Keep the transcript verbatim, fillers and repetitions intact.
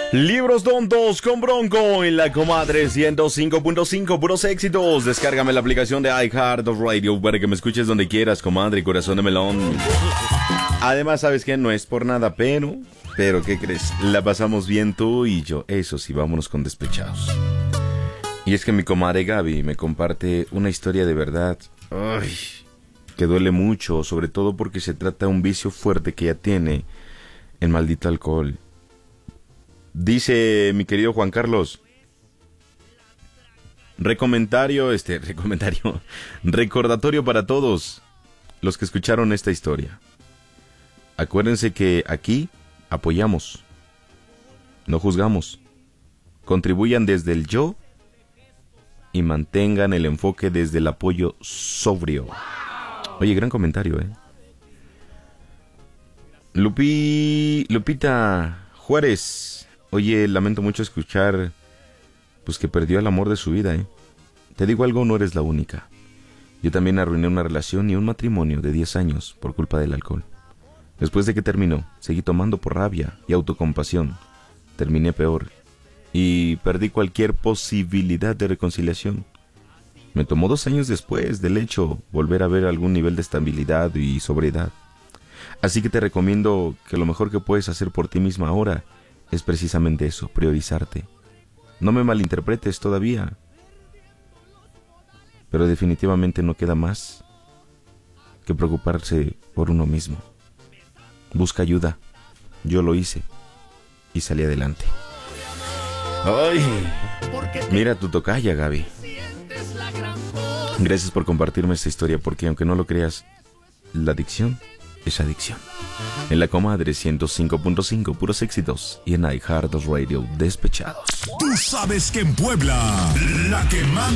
Libros tontos con Bronco en la comadre ciento cinco punto cinco, puros éxitos. Descárgame la aplicación de iHeartRadio para que me escuches donde quieras, comadre, corazón de melón. Además, ¿sabes qué? No es por nada, pero... Pero, ¿qué crees? La pasamos bien tú y yo. Eso sí, vámonos con despechados. Y es que mi comadre Gaby me comparte una historia de verdad. Ay, que duele mucho, sobre todo porque se trata de un vicio fuerte que ella tiene, el maldito alcohol. Dice mi querido Juan Carlos, recomentario, este, recomentario, recordatorio para todos los que escucharon esta historia. Acuérdense que aquí apoyamos, no juzgamos, contribuyan desde el yo y mantengan el enfoque desde el apoyo sobrio. Oye, gran comentario, ¿eh? Lupi, Lupita Juárez. Oye, lamento mucho escuchar pues que perdió el amor de su vida, ¿eh? Te digo algo, no eres la única. Yo también arruiné una relación y un matrimonio de diez años por culpa del alcohol. Después de que terminó, seguí tomando por rabia y autocompasión. Terminé peor y perdí cualquier posibilidad de reconciliación. Me tomó dos años después del hecho volver a ver algún nivel de estabilidad y sobriedad. Así que te recomiendo que lo mejor que puedes hacer por ti misma ahora es precisamente eso, priorizarte. No me malinterpretes todavía, pero definitivamente no queda más que preocuparse por uno mismo. Busca ayuda. Yo lo hice y salí adelante. Ay, mira tu tocaya, Gaby. Gracias por compartirme esta historia, porque aunque no lo creas, la adicción es adicción. En la comadre ciento cinco punto cinco, puros éxitos. Y en iHeartRadio, despechados. Tú sabes que en Puebla, la que manda